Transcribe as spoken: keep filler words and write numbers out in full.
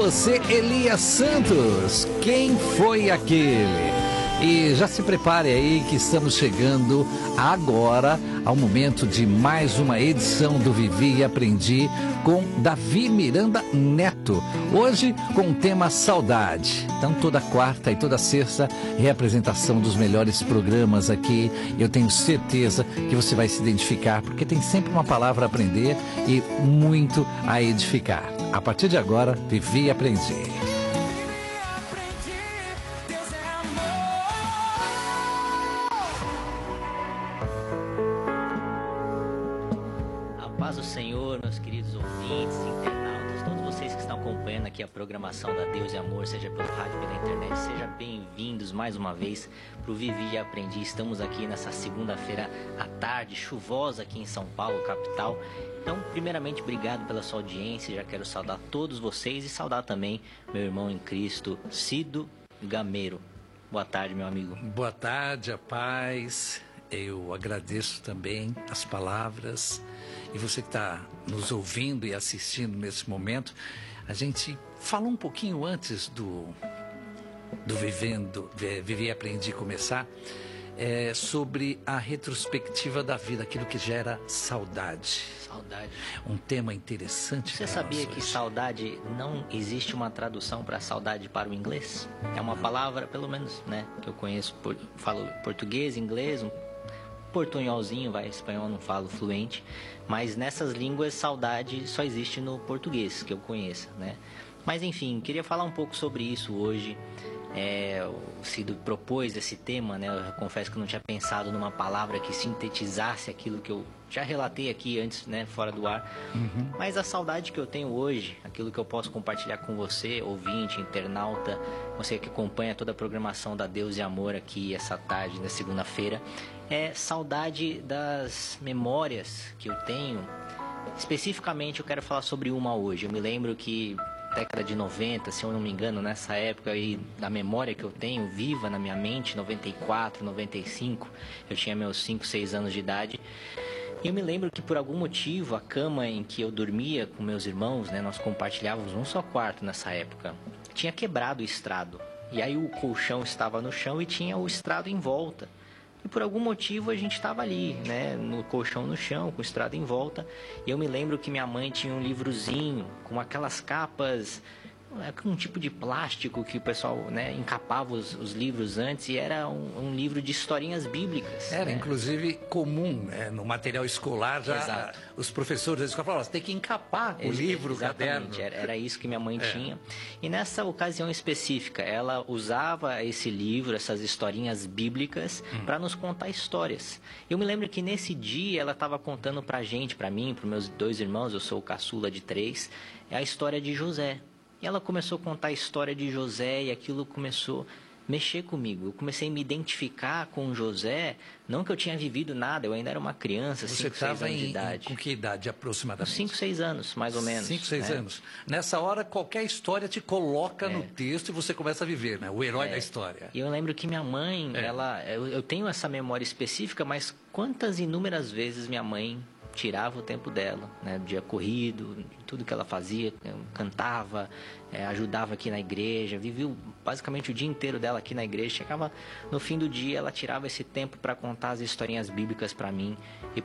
você, Elias Santos. Quem foi aquele? E já se prepare aí que estamos chegando agora ao momento de mais uma edição do Vivi e Aprendi com Davi Miranda Neto. Hoje com o tema saudade. Então toda quarta e toda sexta reapresentação dos melhores programas aqui. Eu tenho certeza que você vai se identificar porque tem sempre uma palavra a aprender e muito a edificar. A partir de agora, Vivi e Aprendi. Aqui a programação da Deus e Amor, seja pelo rádio, pela internet, seja bem-vindos mais uma vez para o Vivi e Aprendi. Estamos aqui nessa segunda-feira à tarde, chuvosa aqui em São Paulo, capital. Então, primeiramente, obrigado pela sua audiência. Já quero saudar todos vocês e saudar também meu irmão em Cristo, Cido Gameiro. Boa tarde, meu amigo. Boa tarde, a paz. Eu agradeço também as palavras. E você que está nos ouvindo e assistindo nesse momento, a gente falou um pouquinho antes do, do Vivendo, Vivi e Aprendi começar, é, sobre a retrospectiva da vida, aquilo que gera saudade. Saudade. Um tema interessante. Você sabia que saudade, não existe uma tradução para saudade para o inglês? É uma palavra, pelo menos, né, que eu conheço, por, falo português, inglês, um portunholzinho, vai, espanhol não falo fluente, mas nessas línguas saudade só existe no português que eu conheça, né? Mas enfim, queria falar um pouco sobre isso hoje. É, o Cido propôs esse tema, né? Eu confesso que eu não tinha pensado numa palavra que sintetizasse aquilo que eu já relatei aqui antes, né, fora do ar. Uhum. Mas a saudade que eu tenho hoje, aquilo que eu posso compartilhar com você, ouvinte, internauta, você que acompanha toda a programação da Deus e Amor aqui essa tarde, na segunda-feira, é saudade das memórias que eu tenho. Especificamente eu quero falar sobre uma hoje. Eu me lembro que década de noventa, se eu não me engano, nessa época aí, da memória que eu tenho viva na minha mente, noventa e quatro, noventa e cinco, eu tinha meus cinco, seis anos de idade. E eu me lembro que por algum motivo a cama em que eu dormia com meus irmãos, né, nós compartilhávamos um só quarto nessa época, tinha quebrado o estrado. E aí o colchão estava no chão e tinha o estrado em volta. E por algum motivo a gente estava ali, né, no colchão no chão, com o estrado em volta. E eu me lembro que minha mãe tinha um livrozinho com aquelas capas, um tipo de plástico que o pessoal, né, encapava os, os livros antes, e era um, um livro de historinhas bíblicas. Era, né? Inclusive, comum, né, no material escolar, já Exato. Os professores da escola falavam, você tem que encapar o Ex livro, o caderno. Era, era isso que minha mãe é. tinha. E nessa ocasião específica, ela usava esse livro, essas historinhas bíblicas, hum. para nos contar histórias. Eu me lembro que nesse dia ela estava contando pra gente, pra mim, pros meus dois irmãos, eu sou o caçula de três, é a história de José. E ela começou a contar a história de José e aquilo começou a mexer comigo. Eu comecei a me identificar com José, não que eu tinha vivido nada, eu ainda era uma criança, cinco, seis anos de idade. Com que idade aproximadamente? cinco, seis anos, mais ou menos. cinco, seis né? anos. Nessa hora, qualquer história te coloca é. no texto e você começa a viver, né? O herói é. da história. E eu lembro que minha mãe, é. ela, eu, eu tenho essa memória específica, mas quantas inúmeras vezes minha mãe tirava o tempo dela, né, dia corrido, tudo que ela fazia, cantava, é, ajudava aqui na igreja, vivia basicamente o dia inteiro dela aqui na igreja. Chegava no fim do dia, ela tirava esse tempo para contar as historinhas bíblicas para mim e